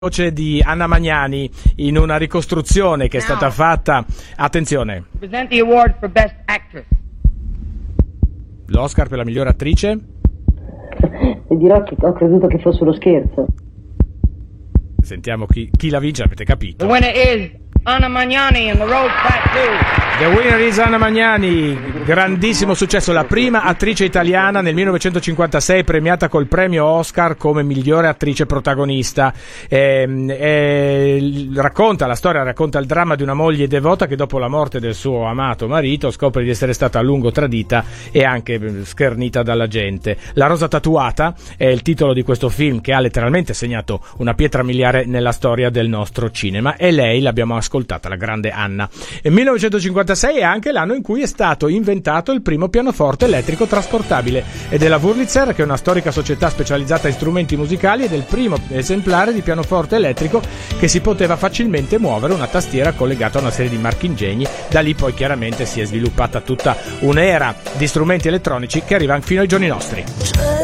Voce di Anna Magnani in una ricostruzione che è stata fatta. Attenzione. Present the award for Best Actress. L'Oscar per la migliore attrice? E dirò che ho creduto che fosse uno scherzo. Sentiamo chi la vince, avete capito. The winner is Anna Magnani in The Road Part 2. The winner is Anna Magnani, grandissimo successo, la prima attrice italiana nel 1956 premiata col premio Oscar come migliore attrice protagonista. Racconta il dramma di una moglie devota che dopo la morte del suo amato marito scopre di essere stata a lungo tradita e anche schernita dalla gente. La rosa tatuata è il titolo di questo film che ha letteralmente segnato una pietra miliare nella storia del nostro cinema, e lei l'abbiamo ascoltata, la grande Anna. Nel 1956 è anche l'anno in cui è stato inventato il primo pianoforte elettrico trasportabile, ed è la Wurlitzer, che è una storica società specializzata in strumenti musicali, ed è il primo esemplare di pianoforte elettrico che si poteva facilmente muovere, una tastiera collegata a una serie di marchingegni. Da lì poi chiaramente si è sviluppata tutta un'era di strumenti elettronici che arriva fino ai giorni nostri.